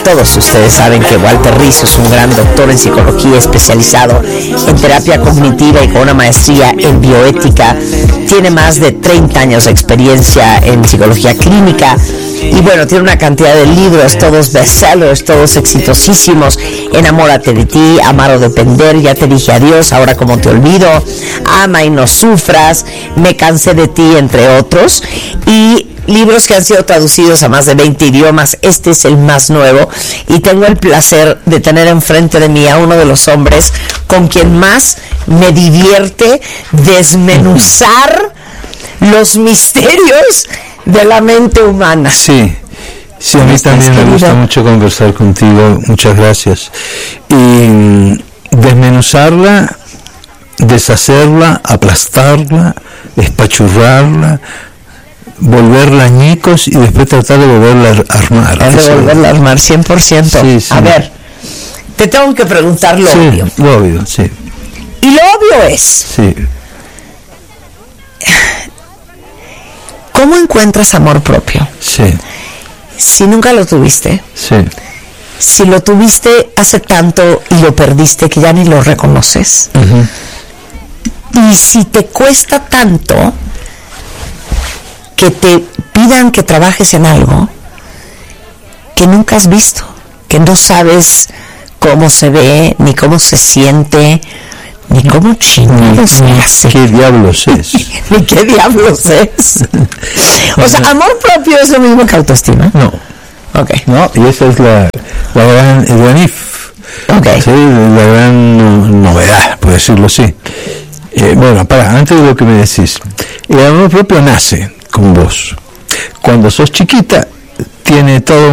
Todos ustedes saben que Walter Rizzo es un gran doctor en psicología especializado en terapia cognitiva y con una maestría en bioética. Tiene más de 30 años de experiencia en psicología clínica y bueno, tiene una cantidad de libros, todos bestsellers, todos exitosísimos. Enamórate de ti, Amar o Depender, Ya te dije adiós, Ahora como te olvido, Ama y no sufras, Me cansé de ti, entre otros. Y libros que han sido traducidos a más de 20 idiomas. Este es el más nuevo y tengo el placer de tener enfrente de mí a uno de los hombres con quien más me divierte desmenuzar los misterios de la mente humana. Sí, a mí también me gusta mucho conversar contigo, muchas gracias. Y desmenuzarla, deshacerla, aplastarla, espachurrarla, volverla añicos y después tratar de volverla a armar. De volverla a armar, 100%. Sí. A ver, te tengo que preguntar lo obvio. Lo obvio, sí. Y lo obvio es... Sí. ¿Cómo encuentras amor propio? Sí. Si nunca lo tuviste. Sí. Si lo tuviste hace tanto y lo perdiste que ya ni lo reconoces. Uh-huh. Y si te cuesta tanto que te pidan que trabajes en algo que nunca has visto, que no sabes cómo se ve, ni cómo se siente, ni cómo chingados se hace. ¿Qué diablos es? Ni qué diablos es. O sea, amor propio es lo mismo que autoestima. No. Okay. No, y esa es el gran if. Okay. Sí, la gran novedad, por decirlo así. Bueno, antes de lo que me decís, el amor propio nace con vos. Cuando sos chiquita, tiene todo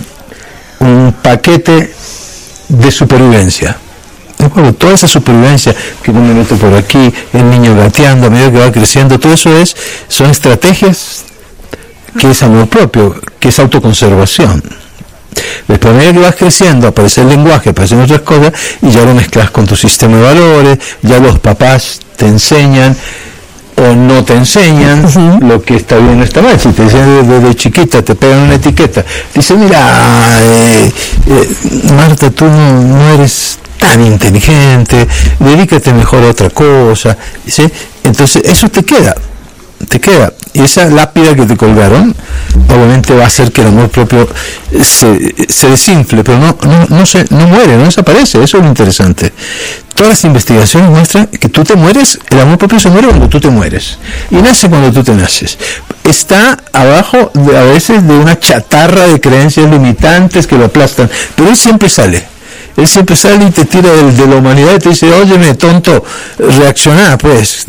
un paquete de supervivencia. Bueno, toda esa supervivencia, que no me meto por aquí, el niño gateando a medida que va creciendo, todo eso son estrategias que es amor propio, que es autoconservación. Después, a medida que vas creciendo, aparece el lenguaje, aparecen otras cosas, y ya lo mezclas con tu sistema de valores, ya los papás te enseñan o no te enseñan lo que está bien o está mal. Si te dicen desde chiquita, te pegan una etiqueta, dicen, mira, Marta, tú no eres tan inteligente, dedícate mejor a otra cosa, ¿sí? Entonces eso te queda, y esa lápida que te colgaron obviamente va a hacer que el amor propio se desinfle, pero no muere, no desaparece. Eso es lo interesante. Todas las investigaciones muestran que tú te mueres, el amor propio se muere cuando tú te mueres, y nace cuando tú te naces. Está abajo a veces de una chatarra de creencias limitantes que lo aplastan, pero él siempre sale y te tira de la humanidad y te dice, óyeme, tonto, reaccioná, pues,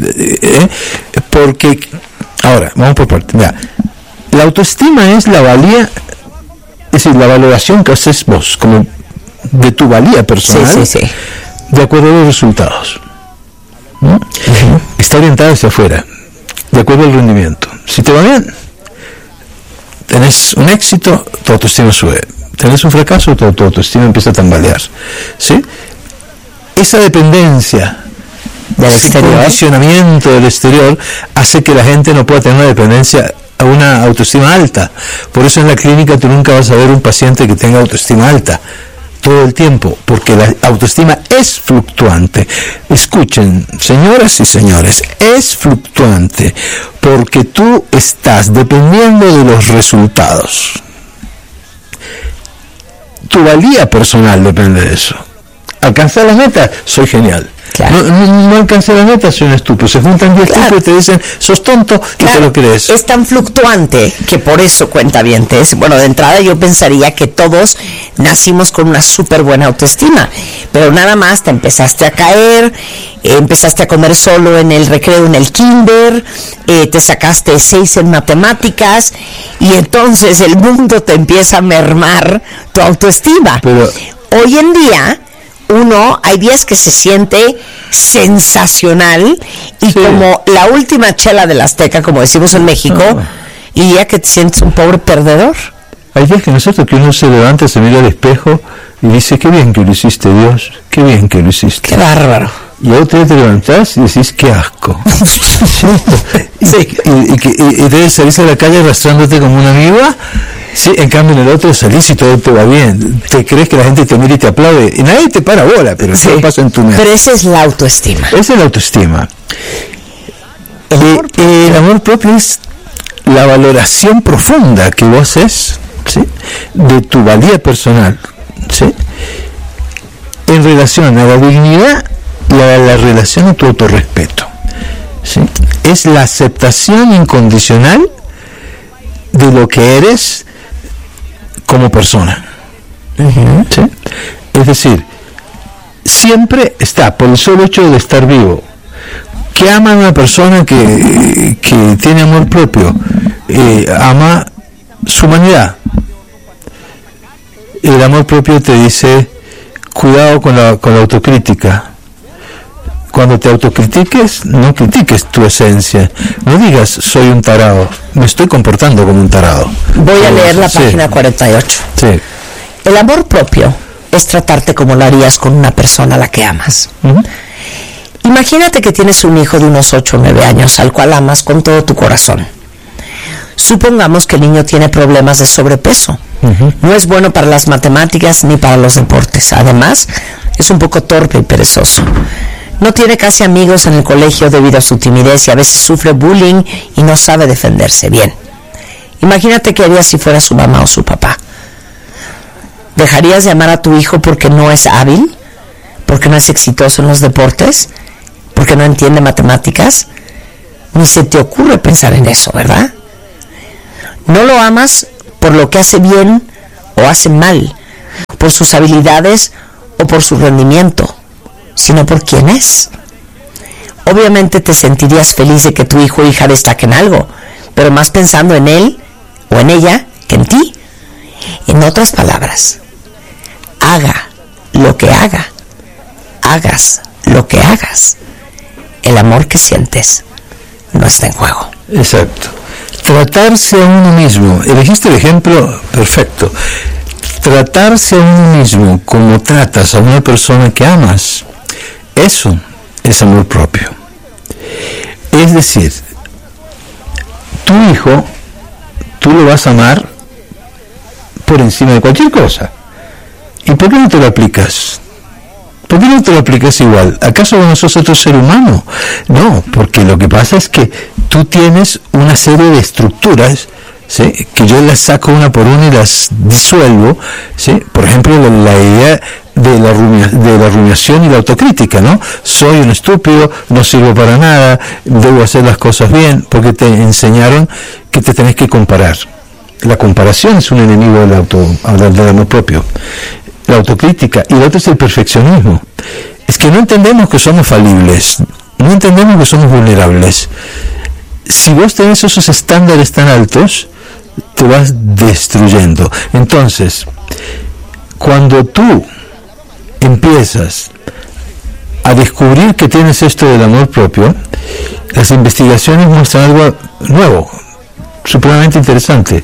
porque, ahora, vamos por parte. Mira, la autoestima es la valía, es decir, la valoración que haces vos, como de tu valía personal, sí. De acuerdo a los resultados, ¿no? Uh-huh. Está orientada hacia afuera, de acuerdo al rendimiento. Si te va bien, tenés un éxito, tu autoestima sube. Tenés un fracaso, tu autoestima empieza a tambalear, ¿sí? Esa dependencia del condicionamiento del exterior hace que la gente no pueda tener una dependencia a una autoestima alta. Por eso en la clínica tú nunca vas a ver un paciente que tenga autoestima alta todo el tiempo, porque la autoestima es fluctuante. Escuchen, señoras y señores, es fluctuante porque tú estás dependiendo de los resultados. Tu valía personal depende de eso. Alcanzar las metas, soy genial. Claro. No alcancé las metas, soy un estúpido. Se juntan 10 tipos y te dicen, sos tonto, y te lo crees. Es tan fluctuante que por eso, cuentavientes, bueno, de entrada yo pensaría que todos nacimos con una súper buena autoestima, pero nada más te empezaste a caer, empezaste a comer solo en el recreo, en el kinder, te sacaste 6 en matemáticas, y entonces el mundo te empieza a mermar tu autoestima. Pero hoy en día, hay días que se siente sensacional y como la última chela del Azteca, como decimos en México, y día que te sientes un pobre perdedor. Hay días que nosotros, que uno se levanta, se mira al espejo y dice, qué bien que lo hiciste, Dios, qué bien que lo hiciste. Qué bárbaro. Y otro día te levantás y decís, qué asco. Sí. Y debes salirse a la calle arrastrándote como una viva Sí, en cambio en el otro salís y todo te va bien. Te crees que la gente te mira y te aplaude y nadie te para bola, pero sí, eso pasa en tu mente. Pero esa es la autoestima. Esa es la autoestima. El amor propio es la valoración profunda que vos haces, ¿sí?, de tu valía personal, ¿sí?, en relación a la dignidad y a la relación a tu autorrespeto, ¿sí? Es la aceptación incondicional de lo que eres como persona, ¿sí? Es decir, siempre está, por el solo hecho de estar vivo, que ama a una persona que tiene amor propio, ama su humanidad. El amor propio te dice, cuidado con la autocrítica. Cuando te autocritiques, no critiques tu esencia. No digas, soy un tarado. Me estoy comportando como un tarado. Voy a leer la página 48. Sí. El amor propio es tratarte como lo harías con una persona a la que amas. Imagínate que tienes un hijo de unos 8 o 9 años al cual amas con todo tu corazón. Supongamos que el niño tiene problemas de sobrepeso. No es bueno para las matemáticas ni para los deportes. Además, es un poco torpe y perezoso. No tiene casi amigos en el colegio debido a su timidez y a veces sufre bullying y no sabe defenderse bien. Imagínate qué harías si fuera su mamá o su papá. ¿Dejarías de amar a tu hijo porque no es hábil? ¿Porque no es exitoso en los deportes? ¿Porque no entiende matemáticas? Ni se te ocurre pensar en eso, ¿verdad? No lo amas por lo que hace bien o hace mal, por sus habilidades o por su rendimiento, sino por quién es. Obviamente te sentirías feliz de que tu hijo o hija destaque en algo, pero más pensando en él o en ella que en ti. En otras palabras, haga lo que haga, hagas lo que hagas, el amor que sientes no está en juego. Exacto. Tratarse a uno mismo, elegiste el ejemplo perfecto. Tratarse a uno mismo como tratas a una persona que amas, eso es amor propio. Es decir, tu hijo, tú lo vas a amar por encima de cualquier cosa. ¿Y por qué no te lo aplicas? ¿Por qué no te lo aplicas igual? ¿Acaso no sos otro ser humano? No, porque lo que pasa es que tú tienes una serie de estructuras, ¿sí?, que yo las saco una por una y las disuelvo, ¿sí? Por ejemplo, la idea de la rumiación y la autocrítica, ¿no? Soy un estúpido, no sirvo para nada, debo hacer las cosas bien, porque te enseñaron que te tenés que comparar. La comparación es un enemigo del amor propio. La autocrítica, y el otro es el perfeccionismo. Es que no entendemos que somos falibles, no entendemos que somos vulnerables. Si vos tenés esos estándares tan altos, te vas destruyendo. Entonces, cuando tú empiezas a descubrir que tienes esto del amor propio, las investigaciones muestran algo nuevo, supremamente interesante.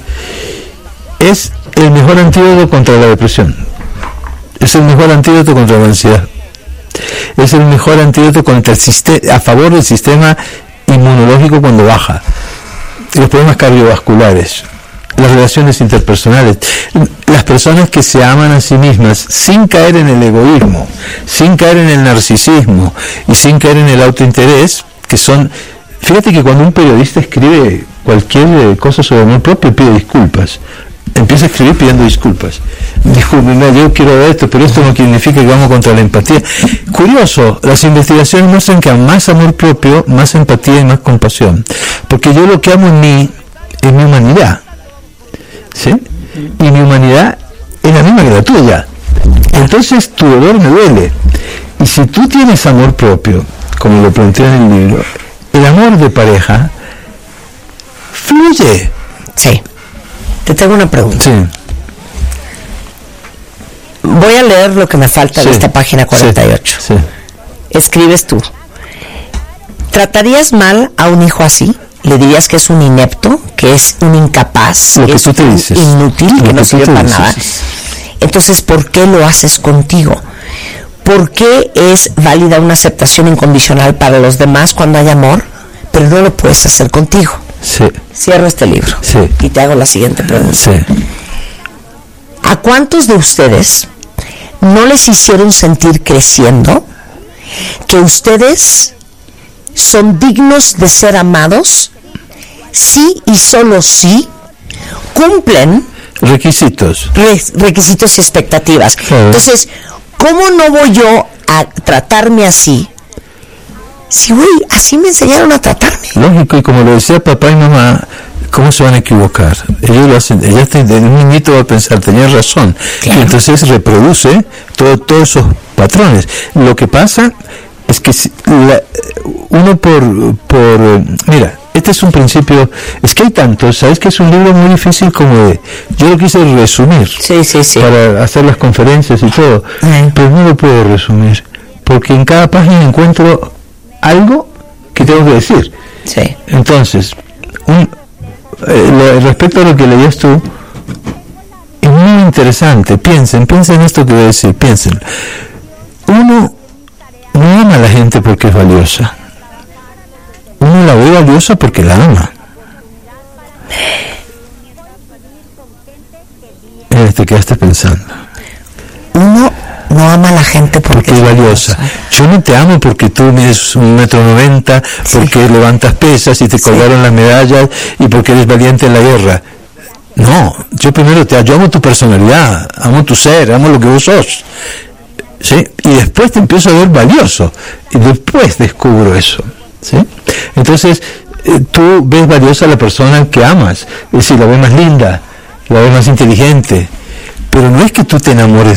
Es el mejor antídoto contra la depresión. Es el mejor antídoto contra la ansiedad. Es el mejor antídoto contra a favor del sistema inmunológico cuando baja. Los problemas cardiovasculares, las relaciones interpersonales, las personas que se aman a sí mismas sin caer en el egoísmo, sin caer en el narcisismo y sin caer en el autointerés, que son... Fíjate que cuando un periodista escribe cualquier cosa sobre amor propio, pide disculpas. Empieza a escribir pidiendo disculpas. Disculpen, yo quiero ver esto, pero esto no significa que vamos contra la empatía. Curioso, las investigaciones muestran que a más amor propio, más empatía y más compasión. Porque yo lo que amo en mí es mi humanidad, ¿sí? Y mi humanidad es la misma que la tuya. Entonces tu dolor me duele. Y si tú tienes amor propio, como lo planteo en el libro, el amor de pareja fluye. Sí. Te tengo una pregunta. Sí. Voy a leer lo que me falta de esta página 48. Sí. Escribes tú. ¿Tratarías mal a un hijo así? ¿Le dirías que es un inepto, que es un incapaz, lo que es un inútil, que no sirve para nada? Entonces, ¿por qué lo haces contigo? ¿Por qué es válida una aceptación incondicional para los demás cuando hay amor, pero no lo puedes hacer contigo. Sí. Cierro este libro. Sí. Y te hago la siguiente pregunta. Sí. ¿A cuántos de ustedes no les hicieron sentir creciendo que ustedes son dignos de ser amados si y solo si cumplen Requisitos. requisitos y expectativas? Sí. Entonces, ¿cómo no voy yo a tratarme así? Si, güey, así me enseñaron a tratarme. Lógico, y como lo decía papá y mamá, ¿cómo se van a equivocar? Ellos lo hacen, un niñito va a pensar, tenía razón, Claro. y entonces reproduce todos esos patrones. Lo que pasa es que uno mira, este es un principio, es que hay tantos, sabes que es un libro muy difícil como de, yo lo quise resumir Sí. para hacer las conferencias y todo, pero no lo puedo resumir, porque en cada página encuentro algo que tengo que decir. Sí. Entonces, respecto a lo que leías tú, es muy interesante. Piensen esto que voy a decir, piensen. Uno no ama a la gente porque es valiosa. Uno la ve valiosa porque la ama. Te quedaste pensando. Uno no ama a la gente porque Es valiosa. Yo no te amo porque tú mides 1,90 m, porque levantas pesas y te colgaron las medallas y porque eres valiente en la guerra. No, yo primero yo amo tu personalidad, amo tu ser, amo lo que vos sos. ¿Sí? Y después te empiezo a ver valioso y después descubro eso. ¿Sí? Entonces, tú ves valiosa a la persona que amas, es decir, la ves más linda, la ves más inteligente, pero no es que tú te enamores